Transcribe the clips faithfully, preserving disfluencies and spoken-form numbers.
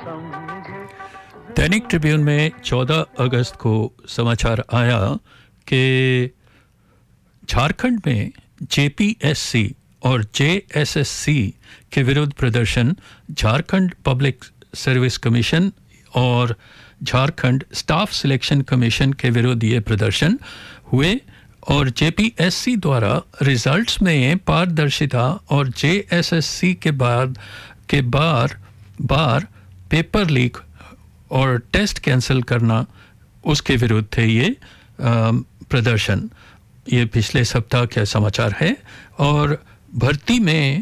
दैनिक Tribune में चौदह अगस्त को समाचार आया कि झारखंड में जेपीएससी और जेएसएससी के विरुद्ध प्रदर्शन झारखंड पब्लिक सर्विस कमीशन और झारखंड स्टाफ सिलेक्शन कमीशन के विरुद्ध ये प्रदर्शन हुए और जेपीएससी द्वारा रिजल्ट्स में पारदर्शिता और जेएसएससी के बाद के बार बार पेपर लीक और टेस्ट कैंसिल करना उसके विरुद्ध थे ये प्रदर्शन। ये पिछले सप्ताह का समाचार है। और भर्ती में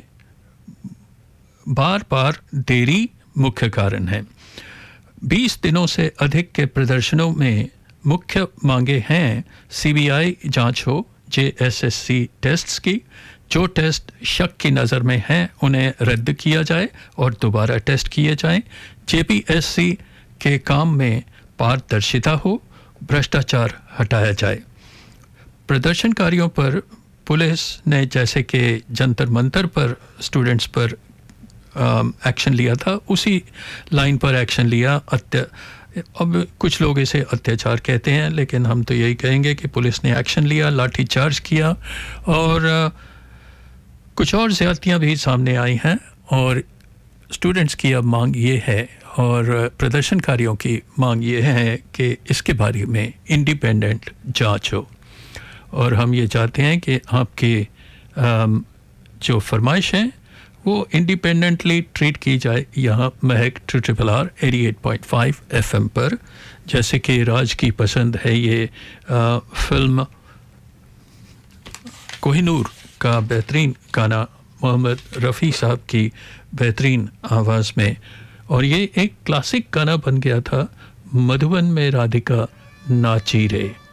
बार बार देरी मुख्य कारण है। बीस दिनों से अधिक के प्रदर्शनों में मुख्य मांगे हैं सीबीआई जांच हो जेएसएससी टेस्ट्स की, जो टेस्ट शक की नज़र में हैं उन्हें रद्द किया जाए और दोबारा टेस्ट किए जाएं, जेपीएससी के काम में पारदर्शिता हो, भ्रष्टाचार हटाया जाए। प्रदर्शनकारियों पर पुलिस ने जैसे कि जंतर मंतर पर स्टूडेंट्स पर एक्शन लिया था, उसी लाइन पर एक्शन लिया। अत्य अब कुछ लोग इसे अत्याचार कहते हैं, लेकिन हम तो यही कहेंगे कि पुलिस ने एक्शन लिया, लाठी चार्ज किया और कुछ और ज़्यादतियाँ भी सामने आई हैं। और स्टूडेंट्स की अब मांग ये है और प्रदर्शनकारियों की मांग ये है कि इसके बारे में इंडिपेंडेंट जांच हो। और हम ये चाहते हैं कि आपकी जो फरमाइश है वो इंडिपेंडेंटली ट्रीट की जाए यहाँ महक triple R eighty eight point five FM पर। जैसे कि राज की पसंद है ये आ, फिल्म कोहिनूर का बेहतरीन गाना मोहम्मद रफ़ी साहब की बेहतरीन आवाज़ में, और ये एक क्लासिक गाना बन गया था, मधुबन में राधिका नाची रे।